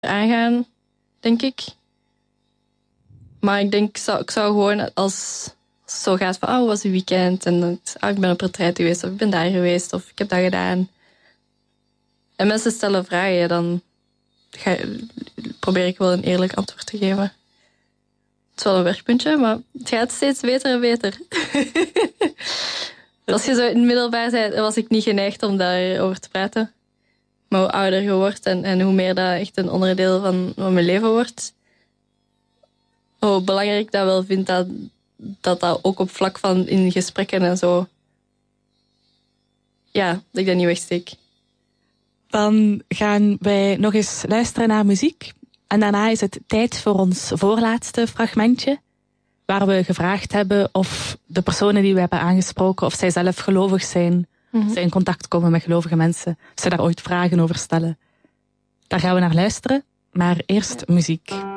aangaan, denk ik. Maar ik denk, ik zou gewoon als het zo gaat van, hoe was je weekend? En ik ben op retreat geweest, of ik ben daar geweest, of ik heb dat gedaan. En mensen stellen vragen, dan probeer ik wel een eerlijk antwoord te geven. Het is wel een werkpuntje, maar het gaat steeds beter en beter. Als je zo in het middelbaar bent, was ik niet geneigd om daarover te praten. Maar hoe ouder je wordt en hoe meer dat echt een onderdeel van mijn leven wordt, hoe belangrijk ik dat wel vind dat ook op vlak van in gesprekken en zo, ja, dat ik dat niet wegsteek. Dan gaan wij nog eens luisteren naar muziek. En daarna is het tijd voor ons voorlaatste fragmentje, waar we gevraagd hebben of de personen die we hebben aangesproken, of zij zelf gelovig zijn, of zij in contact komen met gelovige mensen, of zij daar ooit vragen over stellen. Daar gaan we naar luisteren, maar eerst muziek.